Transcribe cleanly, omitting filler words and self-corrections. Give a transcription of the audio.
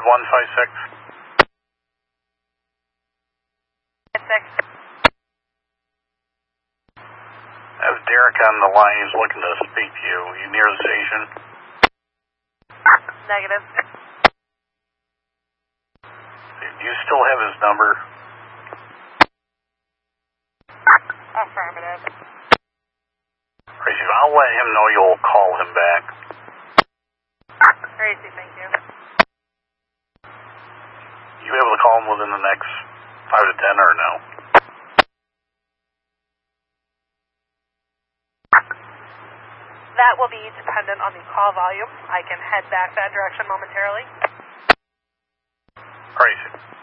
156. 56. I have Derek on the line. He's looking to speak to you. You near the station? Negative. Do you still have his number? Affirmative. Tracy, I'll let him know you'll call him back. Tracy, thank you. You be able to call him within the next 5 to 10 or no? That will be dependent on the call volume. I can head back that direction momentarily. Tracy.